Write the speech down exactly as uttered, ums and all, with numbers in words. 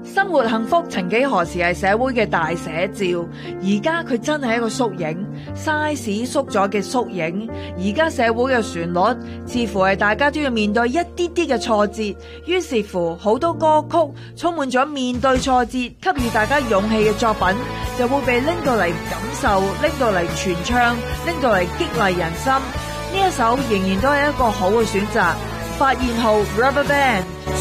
生活幸福曾幾何時係社會嘅大寫照，而家佢真係一個縮影 ，size 縮咗嘅縮影。而家社會嘅旋律似乎係大家都要面對一啲啲嘅挫折，於是乎好多歌曲充滿咗面對挫折給予大家勇氣嘅作品，就會被拎到嚟感受，拎到嚟傳唱，拎到嚟激勵人心。呢一首仍然都係一個好嘅選擇。發現號 Rubberband。